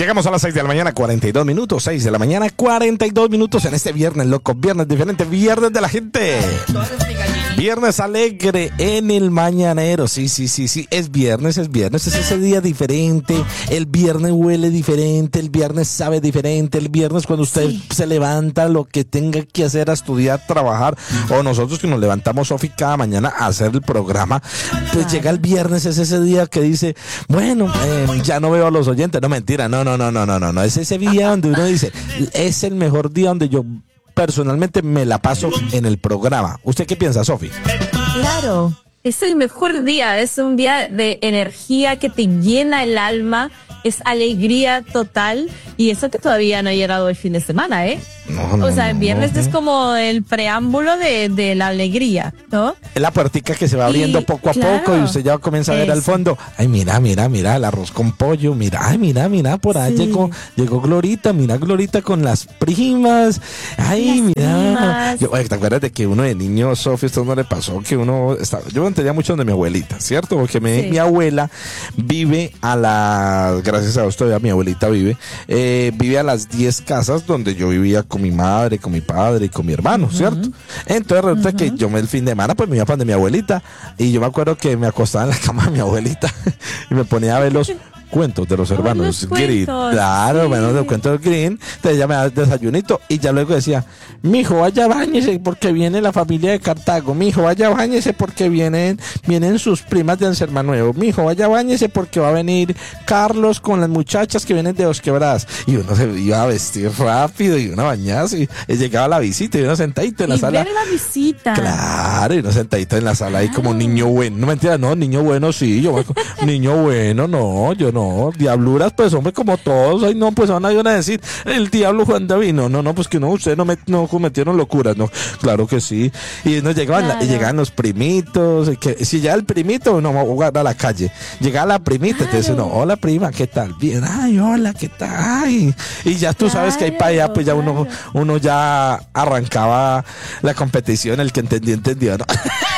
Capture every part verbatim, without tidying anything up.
Llegamos a las seis de la mañana, cuarenta y dos minutos. seis de la mañana, cuarenta y dos minutos en este viernes, loco. Viernes diferente, viernes de la gente. Viernes alegre en el mañanero. Sí, sí, sí, sí. Es viernes, es viernes. Es ese día diferente. El viernes huele diferente. El viernes sabe diferente. El viernes cuando usted sí. se levanta, lo que tenga que hacer, a estudiar, trabajar. O nosotros que nos levantamos, Sofi, cada mañana a hacer el programa. Pues llega el viernes, es ese día que dice, bueno, eh, ya no veo a los oyentes. No, mentira. No, no, no, no, no, no, no. Es ese día donde uno dice, es el mejor día donde yo personalmente me la paso en el programa. ¿Usted qué piensa, Sofi? Claro, es el mejor día, es un día de energía que te llena el alma, es alegría total, y eso que todavía no ha llegado el fin de semana, ¿eh? No, no, o sea, el viernes no, no. es como el preámbulo de, de la alegría, ¿no? Es la puertica que se va abriendo y, poco a claro, poco y usted ya comienza a ver eso. Al fondo. Ay, mira, mira, mira, el arroz con pollo, mira, ay, mira, mira, por ahí sí. llegó, llegó Glorita, mira Glorita con las primas. Ay, las mira. Yo, ¿te acuerdas de que uno de niño, Sofía, esto no le pasó? Que uno, estaba, yo entendía mucho de mi abuelita, ¿cierto? Porque me, sí. mi abuela vive a las, gracias a Dios todavía mi abuelita vive, eh, vive a las diez casas donde yo vivía con mi madre, con mi padre y con mi hermano, uh-huh. ¿cierto? Entonces resulta uh-huh. que yo me el fin de semana pues me iba para donde mi abuelita y yo me acuerdo que me acostaba en la cama de mi abuelita y me ponía a ver los cuentos de los hermanos oh, Green, claro, sí. bueno, los cuentos Green. Entonces ella me daba desayunito y ya luego decía, mijo, vaya báñese porque viene la familia de Cartago, mijo, vaya báñese porque vienen, vienen sus primas de Anserma Nuevo, mijo, vaya báñese porque va a venir Carlos con las muchachas que vienen de Dos Quebradas, y uno se iba a vestir rápido y uno bañarse y, y llegaba la visita y uno sentadito en la y sala. Ver la visita. Claro, y uno sentadito en la sala ahí como niño bueno, no mentira, no, niño bueno sí, yo niño bueno, no, yo no. No, diabluras, pues hombre, como todos. Ay, no, pues van a ir a decir el diablo Juan David. No, no, no, pues que no, ustedes no, me, no cometieron locuras, no. Claro que sí. Y nos llegaban, claro. la, y llegaban los primitos. Y que, si ya el primito, no, vamos a jugar a la calle. Llegaba la primita, claro. entonces uno, hola prima, ¿qué tal? Bien, ay, hola, ¿qué tal? Ay. Y ya tú claro, sabes que ahí para allá, pues ya claro. uno, uno ya arrancaba la competición, el que entendió, entendió, ¿no?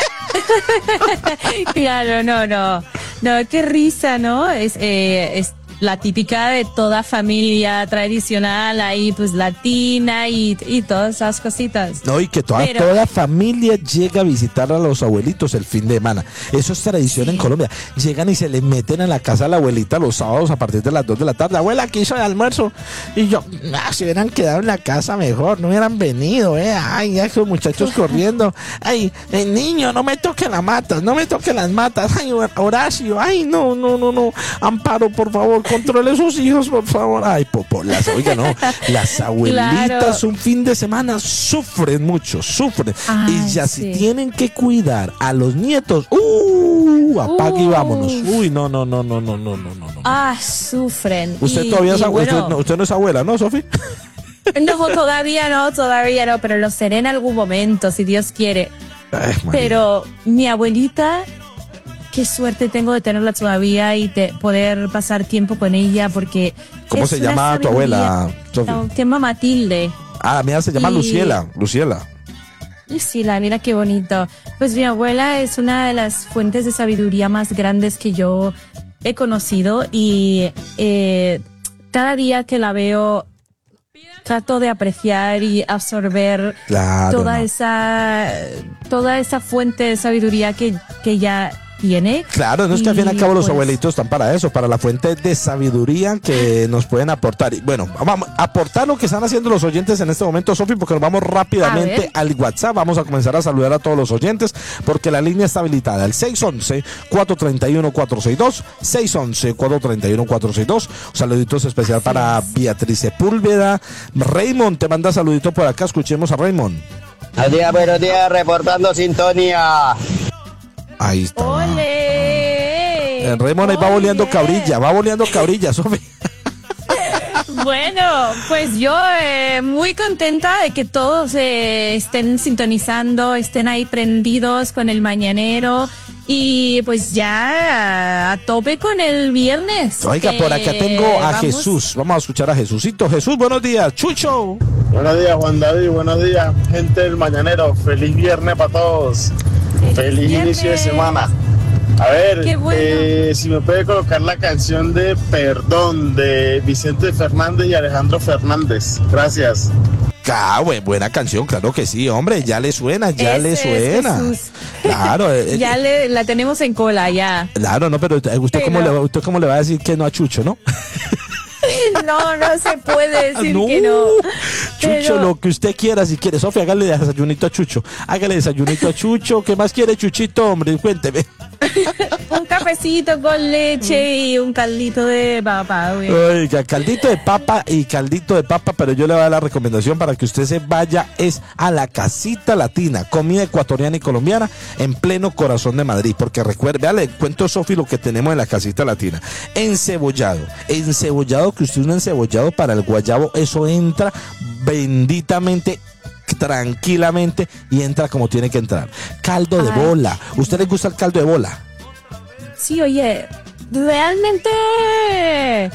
Claro, no, no, no, qué risa, ¿no? Es, eh, es la típica de toda familia tradicional, ahí pues latina y, y todas esas cositas. No, y que toda, Pero, toda familia llega a visitar a los abuelitos el fin de semana. Eso es tradición sí. en Colombia. Llegan y se le meten a la casa a la abuelita los sábados a partir de las dos de la tarde. Abuela, aquí hizo el almuerzo. Y yo, ah, si hubieran quedado en la casa mejor, no hubieran venido, eh. Ay, esos muchachos corriendo. Ay, el niño, no me toque las matas, no me toque las matas. Ay, Horacio, ay, no, no, no, no. Amparo, por favor, controle a sus hijos, por favor. Ay, popo, las, oiga, no, las abuelitas claro. un fin de semana sufren mucho, sufren. Ay, y ya sí. si tienen que cuidar a los nietos, uh, apague uh. y vámonos. Uy, no, no, no, no, no, no, no, no. Ah, sufren. Usted y, todavía y es abuela, bueno, usted, no, usted no es abuela, ¿no, Sofi? No, todavía no, todavía no, pero lo seré en algún momento, si Dios quiere. Ay, pero mi abuelita, qué suerte tengo de tenerla todavía y de poder pasar tiempo con ella porque... ¿Cómo se llama tu abuela, Sofi? Se llama Matilde. Ah, mira, se llama y... Luciela, Luciela. Lucila, mira qué bonito. Pues mi abuela es una de las fuentes de sabiduría más grandes que yo he conocido y eh, cada día que la veo trato de apreciar y absorber claro, toda no. esa toda esa fuente de sabiduría que, que ella tiene. Claro, no es que al fin y al cabo los pues, abuelitos están para eso, para la fuente de sabiduría que nos pueden aportar. Y bueno, vamos a aportar lo que están haciendo los oyentes en este momento, Sofi, porque nos vamos rápidamente al WhatsApp. Vamos a comenzar a saludar a todos los oyentes porque la línea está habilitada. El seis once, cuatro treinta y uno, cuatro sesenta y dos, seis once, cuatro treinta y uno, cuatro sesenta y dos. Saluditos especial para Beatriz Sepúlveda. Raymond te manda saludito por acá. Escuchemos a Raymond. Buenos días, buenos días, reportando sintonía. Ahí está. ¡Ole! El Raymond ahí va boleando cabrilla, va boleando cabrilla, Sofi. Bueno, pues yo eh, muy contenta de que todos eh, estén sintonizando, estén ahí prendidos con el mañanero y pues ya a, a tope con el viernes. Oiga, por acá tengo a vamos. Jesús, vamos a escuchar a Jesucito. Jesús, buenos días, Chucho. Buenos días, Juan David, buenos días, gente del mañanero, feliz viernes para todos, feliz, feliz inicio de semana. A ver, Qué bueno. eh, si me puede colocar la canción de Perdón de Vicente Fernández y Alejandro Fernández. Gracias. Ah, buen- buena canción, claro que sí, hombre, ya le suena, ya Ese le es suena. Jesús. Claro, eh, Ya le, la tenemos en cola, ya. claro, no, pero usted, usted cómo Pero- le, va- usted cómo le va a decir que no a Chucho, ¿no? No, no se puede decir no, que no. Chucho, Pero- lo que usted quiera, si quiere. Sofía, hágale desayunito a Chucho. Hágale desayunito a Chucho. ¿Qué más quiere, Chuchito, hombre? Cuénteme. Un cafecito con leche y un caldito de papa, güey. Oiga, caldito de papa y caldito de papa, pero yo le voy a dar la recomendación para que usted se vaya es a la Casita Latina, comida ecuatoriana y colombiana en pleno corazón de Madrid, porque recuerde, vea, le cuento, Sofi, lo que tenemos en la Casita Latina. Encebollado, encebollado, que usted un encebollado para el guayabo, eso entra benditamente, tranquilamente, y entra como tiene que entrar. Caldo de Ay. bola, ¿usted le gusta el caldo de bola? Sí, oye, realmente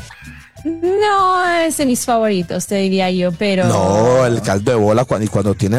no es de mis favoritos, te diría yo, pero... No, el caldo de bola cuando, y cuando tiene